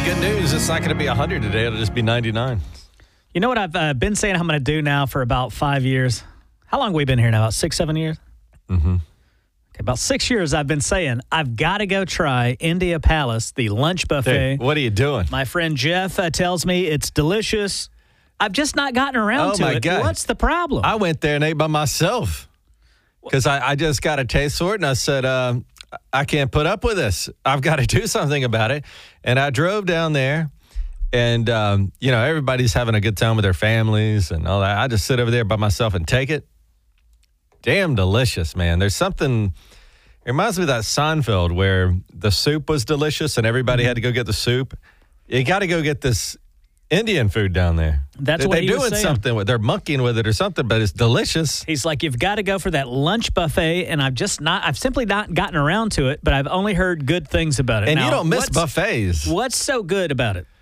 good news. It's not going to be 100 today. It'll just be 99. You know what I've been saying I'm going to do now for about 5 years? How long have we been here now? About 6, 7 years? Mm-hmm. Okay, about 6 years I've been saying I've got to go try India Palace, the lunch buffet. Dude, what are you doing? My friend Jeff tells me it's delicious. I've just not gotten around to it. Oh, my God. What's the problem? I went there and ate by myself because I just got a taste for it, and I said, I can't put up with this. I've got to do something about it. And I drove down there, and, everybody's having a good time with their families and all that. I just sit over there by myself and take it. Damn delicious, man. There's something, it reminds me of that Seinfeld where the soup was delicious and everybody had to go get the soup. You got to go get this Indian food down there. That's what he was saying. They're doing something with, they're monkeying with it or something, but it's delicious. He's like, you've got to go for that lunch buffet, and I've simply not gotten around to it, but I've only heard good things about it. And now, you don't miss buffets. What's so good about it?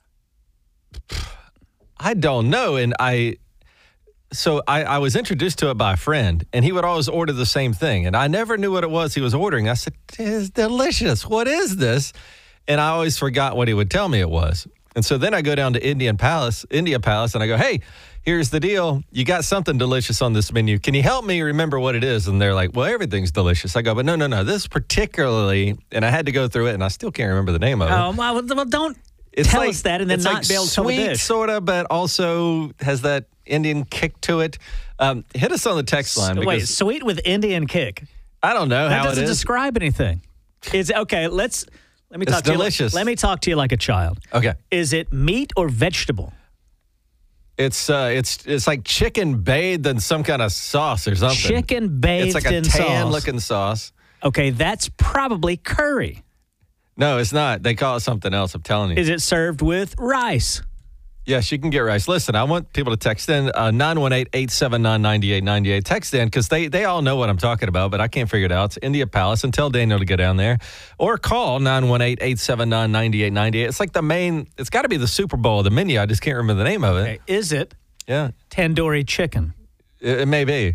I don't know. And I was introduced to it by a friend, and he would always order the same thing. And I never knew what it was he was ordering. I said, it's delicious. What is this? And I always forgot what he would tell me it was. And so then I go down to India Palace, and I go, hey, here's the deal. You got something delicious on this menu. Can you help me remember what it is? And they're like, well, everything's delicious. I go, but no. This particularly, and I had to go through it, and I still can't remember the name of it. Oh, well, don't tell us that and then not be able to tell the dish. It's sweet, sort of, but also has that Indian kick to it. Hit us on the text line. Wait, sweet with Indian kick? I don't know how it is. That doesn't describe anything. Okay, let me talk to delicious. you. Let me talk to you like a child. Okay. Is it meat or vegetable? It's like chicken bathed in some kind of sauce or something. Chicken bathed in sauce. It's like a tan-looking sauce. Okay, that's probably curry. No, it's not. They call it something else, I'm telling you. Is it served with rice? Yes, you can get rice. Listen, I want people to text in 918-879-9898. Text in because they all know what I'm talking about, but I can't figure it out. It's India Palace, and tell Daniel to go down there. Or call 918-879-9898. It's like it's got to be the Super Bowl of the menu. I just can't remember the name of it. Okay. Is it tandoori chicken? It may be.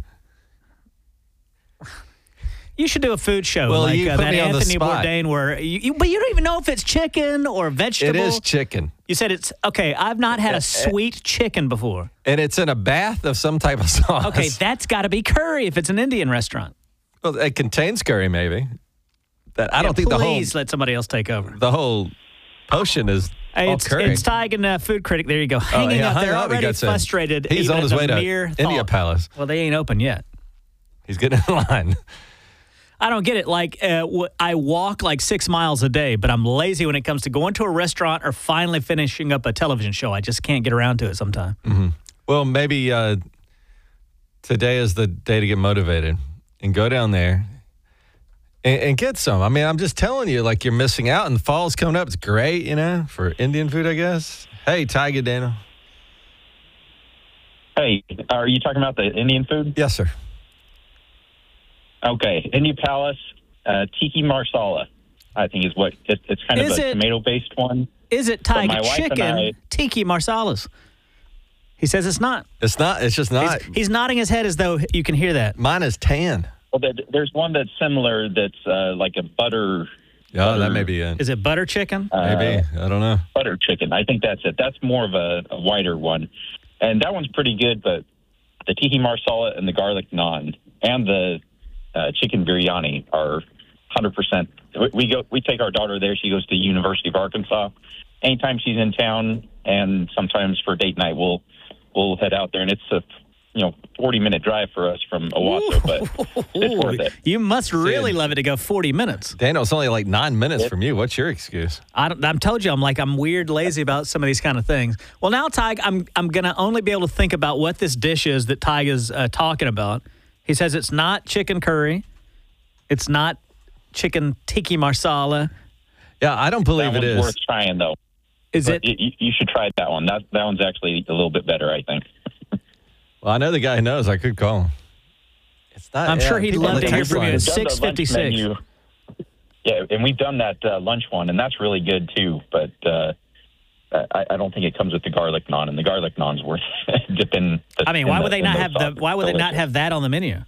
You should do a food show like that Anthony Bourdain where but you don't even know if it's chicken or vegetable. It is chicken. You said it's, okay, I've not had a sweet chicken before. And it's in a bath of some type of sauce. Okay, that's got to be curry if it's an Indian restaurant. Well, it contains curry maybe. I don't think please let somebody else take over. The whole potion is all curry. It's Tig, food critic. There you go. Hanging up. They're already frustrated. He's on his way to India Palace. Well, they ain't open yet. He's getting in line. I don't get it. Like, I walk like 6 miles a day, but I'm lazy when it comes to going to a restaurant or finally finishing up a television show. I just can't get around to it sometimes. Mm-hmm. Well, maybe today is the day to get motivated and go down there and get some. I mean, I'm just telling you, like, you're missing out, and the fall's coming up. It's great, for Indian food, I guess. Hey, Tiger Daniel. Hey, are you talking about the Indian food? Yes, sir. Okay, India Palace, Tiki Marsala, I think is what it's kind of a tomato-based one. Is it Tiger chicken? Tiki Marsalas. He says it's not. It's not. It's just not. He's nodding his head as though you can hear that. Mine is tan. Well, there's one that's similar. That's like a butter. Oh, that may be it. Is it butter chicken? Maybe. I don't know. Butter chicken. I think that's it. That's more of a whiter one, and that one's pretty good. But the Tiki Marsala and the garlic naan and the chicken biryani are 100%. We take our daughter there. She goes to University of Arkansas. Anytime she's in town, and sometimes for date night, we'll head out there, and it's a 40-minute drive for us from Owasso, but it's worth it. You must really love it to go 40 minutes. Daniel, it's only like 9 minutes from you. What's your excuse? I'm told you I'm weird lazy about some of these kind of things. Well, now, Tig, I'm going to only be able to think about what this dish is that Tig is talking about. He says it's not chicken curry. It's not chicken tiki marsala. Yeah, I don't believe it is. Worth trying, though. Is it? You should try that one. That one's actually a little bit better, I think. Well, I know the guy who knows. I could call him. It's not. I'm sure he'd love to hear from you. It's 6:56. Yeah, and we've done that lunch one, and that's really good, too. But I don't think it comes with the garlic naan, and the garlic naan's worth dipping. Why would they not have that on the menu?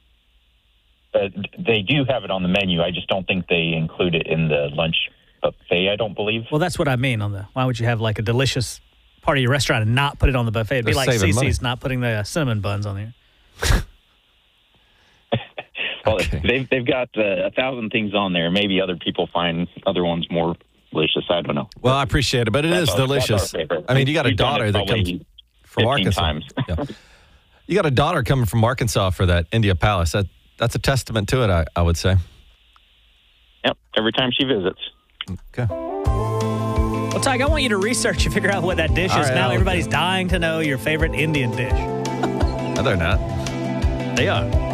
They do have it on the menu. I just don't think they include it in the lunch buffet buffet, I don't believe. Well, that's what I mean. Why would you have like a delicious part of your restaurant and not put it on the buffet? It'd be They're like saving CC's money. not putting the cinnamon buns on there. Well, Okay. they've got 1,000 things on there. Maybe other people find other ones more delicious. I don't know. Well, I appreciate it, but it is That's our delicious. favorite. I mean, you got a We've done daughter it that comes probably from 15 Arkansas. times. Yeah. You got a daughter coming from Arkansas for that India Palace. That's a testament to it, I would say. Yep, every time she visits. Okay. Well, Tyke, I want you to research and figure out what that dish All is. right, Now I'll- everybody's dying to know your favorite Indian dish. No, they're not. They are.